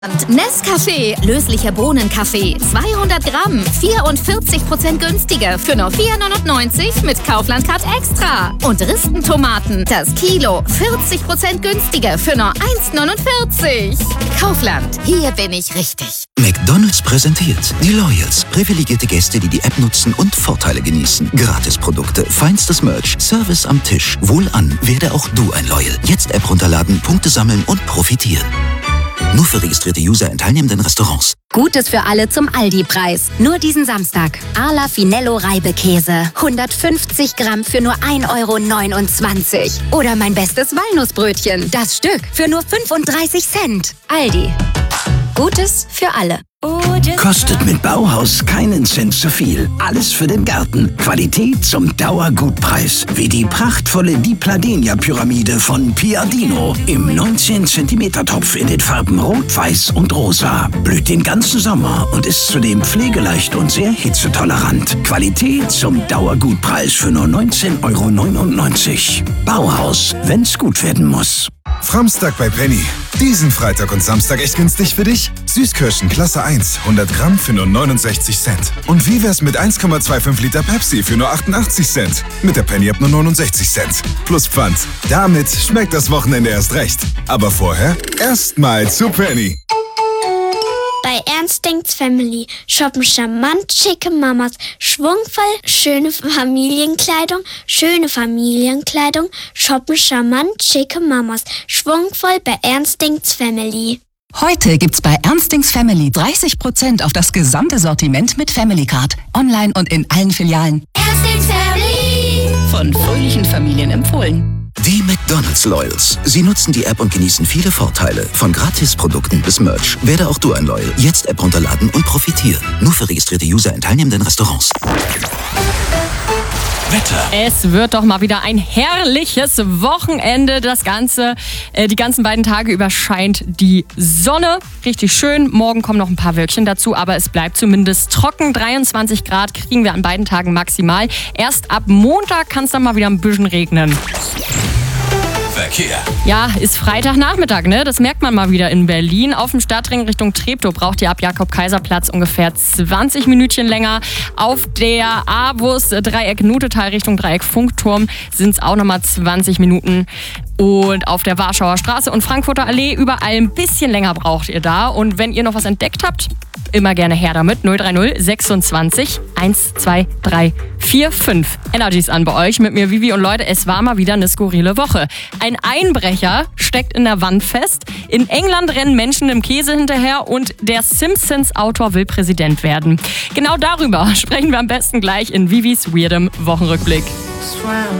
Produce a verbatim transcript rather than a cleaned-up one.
Nescafé, löslicher Bohnenkaffee, zweihundert Gramm, vierundvierzig Prozent günstiger für nur vier neunundneunzig mit Kaufland Card Extra. Und Ristentomaten, das Kilo, vierzig Prozent günstiger für nur eins neunundvierzig. Kaufland, hier bin ich richtig. McDonald's präsentiert die Loyals. Privilegierte Gäste, die die App nutzen und Vorteile genießen. Gratisprodukte, feinstes Merch, Service am Tisch. Wohlan, werde auch du ein Loyal. Jetzt App runterladen, Punkte sammeln und profitieren. Nur für registrierte User in teilnehmenden Restaurants. Gutes für alle zum Aldi-Preis. Nur diesen Samstag. Arla Finello Reibekäse. hundertfünfzig Gramm für nur ein Euro neunundzwanzig. Oder mein bestes Walnussbrötchen. Das Stück für nur fünfunddreißig Cent. Aldi. Gutes für alle. Kostet mit Bauhaus keinen Cent zu viel. Alles für den Garten. Qualität zum Dauergutpreis. Wie die prachtvolle Di Pladenia-Pyramide von Piadino. Im neunzehn Zentimeter Topf in den Farben Rot, Weiß und Rosa. Blüht den ganzen Sommer und ist zudem pflegeleicht und sehr hitzetolerant. Qualität zum Dauergutpreis für nur neunzehn Euro neunundneunzig. Bauhaus, wenn's gut werden muss. Framstag bei Penny. Diesen Freitag und Samstag echt günstig für dich? Süßkirschen Klasse eins, hundert Gramm für nur neunundsechzig Cent. Und wie wär's mit eins Komma fünfundzwanzig Liter Pepsi für nur achtundachtzig Cent? Mit der Penny ab nur neunundsechzig Cent. Plus Pfand. Damit schmeckt das Wochenende erst recht. Aber vorher erstmal zu Penny. Bei Ernstings Family shoppen charmant schicke Mamas, schwungvoll schöne Familienkleidung, schöne Familienkleidung, shoppen charmant schicke Mamas, schwungvoll bei Ernstings Family. Heute gibt's bei Ernstings Family dreißig Prozent auf das gesamte Sortiment mit Family Card. Online und in allen Filialen. Ernstings Family! Von fröhlichen Familien empfohlen. Die McDonald's Loyals. Sie nutzen die App und genießen viele Vorteile. Von Gratisprodukten bis Merch. Werde auch du ein Loyal. Jetzt App runterladen und profitieren. Nur für registrierte User in teilnehmenden Restaurants. Wetter. Es wird doch mal wieder ein herrliches Wochenende. Das Ganze, äh, die ganzen beiden Tage über scheint die Sonne. Richtig schön. Morgen kommen noch ein paar Wölkchen dazu, aber es bleibt zumindest trocken. dreiundzwanzig Grad kriegen wir an beiden Tagen maximal. Erst ab Montag kann es dann mal wieder ein bisschen regnen. Verkehr. Ja, ist Freitagnachmittag, ne? Das merkt man mal wieder in Berlin. Auf dem Stadtring Richtung Treptow braucht ihr ab Jakob-Kaiser-Platz ungefähr zwanzig Minütchen länger. Auf der A-Bus Dreieck Nutetal Richtung Dreieck Funkturm sind es auch nochmal zwanzig Minuten. Und auf der Warschauer Straße und Frankfurter Allee überall ein bisschen länger braucht ihr da. Und wenn ihr noch was entdeckt habt, immer gerne her damit. null drei null sechsundzwanzig eins zwei drei vier fünf. Energies an bei euch mit mir, Vivi. Und Leute, es war mal wieder eine skurrile Woche. Ein Einbrecher steckt in der Wand fest. In England rennen Menschen im Käse hinterher und der Simpsons-Autor will Präsident werden. Genau darüber sprechen wir am besten gleich in Vivis weirdem Wochenrückblick.